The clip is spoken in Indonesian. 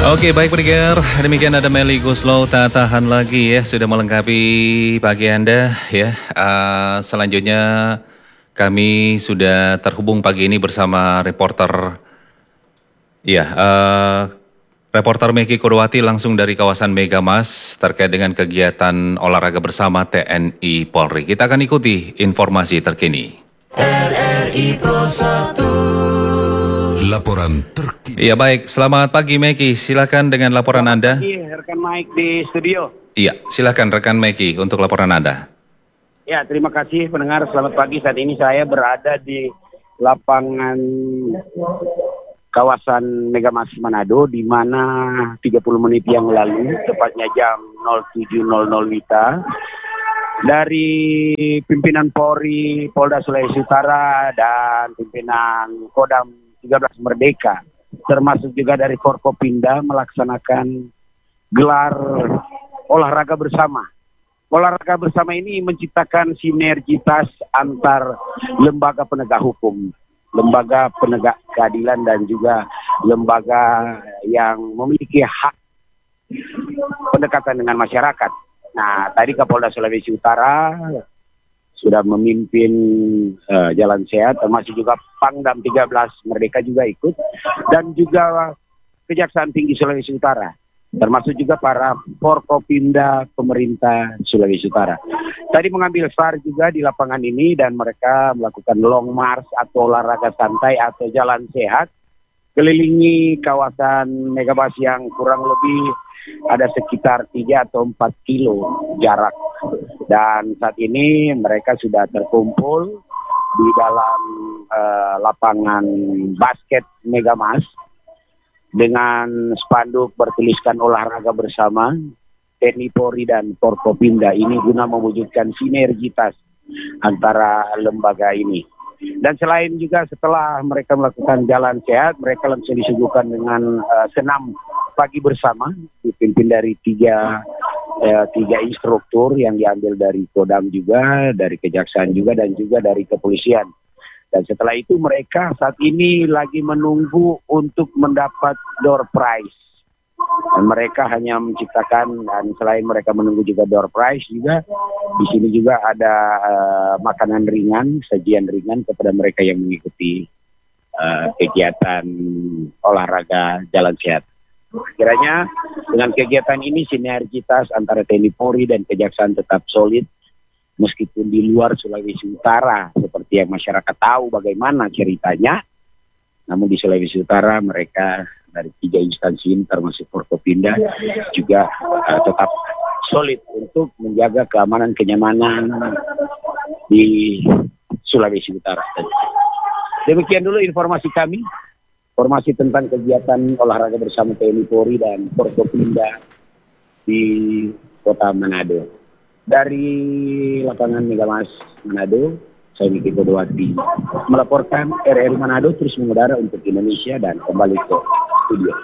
Oke, baik pendengar, demikian ada Meli Guslow, tak tahan lagi ya, sudah melengkapi pagi Anda ya. Selanjutnya kami sudah terhubung pagi ini bersama reporter, ya, reporter Meki Kodowati langsung dari kawasan Megamas terkait dengan kegiatan olahraga bersama TNI Polri. Kita akan ikuti informasi terkini. RRI Pro 1. Laporan terkini. Iya baik, selamat pagi Meki, silakan dengan laporan Anda. Selamat pagi, rekan Mike di studio. Iya, silakan rekan Meki untuk laporan Anda. Ya, terima kasih pendengar, selamat pagi. Saat ini saya berada di lapangan kawasan Megamas Manado, di mana 30 menit yang lalu, tepatnya jam 07.00 WITA, dari pimpinan Polri, Polda Sulawesi Utara, dan pimpinan Kodam 13 Merdeka, termasuk juga dari Forkopimda, melaksanakan gelar olahraga bersama. Olahraga bersama ini menciptakan sinergitas antar lembaga penegak hukum, lembaga penegak keadilan, dan juga lembaga yang memiliki hak pendekatan dengan masyarakat. Nah, tadi Kapolda Sulawesi Utara sudah memimpin Jalan Sehat, termasuk juga Pangdam 13 Merdeka juga ikut, dan juga Kejaksaan Tinggi Sulawesi Utara, termasuk juga para Forkopimda pemerintah Sulawesi Utara. Tadi mengambil SAR juga di lapangan ini, dan mereka melakukan long march atau olahraga santai atau jalan sehat, kelilingi kawasan Megamas yang kurang lebih ada sekitar 3 atau 4 kilo jarak. Dan saat ini mereka sudah terkumpul di dalam lapangan basket Megamas dengan spanduk bertuliskan olahraga bersama TNI Polri dan Forkopimda, ini guna mewujudkan sinergitas antara lembaga ini. Dan selain juga setelah mereka melakukan jalan sehat, mereka langsung disuguhkan dengan senam pagi bersama, dipimpin dari tiga instruktur yang diambil dari Kodam juga, dari Kejaksaan juga, dan juga dari Kepolisian. Dan setelah itu mereka saat ini lagi menunggu untuk mendapat door prize. Dan mereka hanya menciptakan, dan selain mereka menunggu juga door prize juga, di sini juga ada makanan ringan, sajian ringan kepada mereka yang mengikuti kegiatan olahraga jalan sehat. Kiranya dengan kegiatan ini sinergitas antara TNI Polri dan Kejaksaan tetap solid, meskipun di luar Sulawesi Utara seperti yang masyarakat tahu bagaimana ceritanya, namun di Sulawesi Utara mereka dari 3 instansi ini termasuk Forkopimda juga tetap solid untuk menjaga keamanan kenyamanan di Sulawesi Utara. Demikian dulu informasi kami. Informasi tentang kegiatan olahraga bersama TNI Polri dan Forkopimda di Kota Manado. Dari lapangan Megamas Manado, saya Meki Kodowati melaporkan RRI Manado terus mengudara untuk Indonesia dan kembali ke studio.